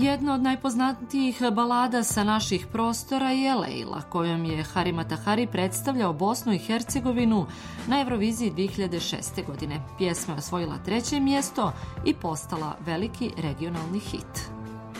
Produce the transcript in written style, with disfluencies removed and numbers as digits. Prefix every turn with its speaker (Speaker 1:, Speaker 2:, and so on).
Speaker 1: Jedna od najpoznatijih balada sa naših prostora je Lejla, kojom je Harima Tahari predstavljao Bosnu i Hercegovinu na Euroviziji 2006. godine. Pjesma je osvojila 3. mjesto i postala veliki regionalni hit.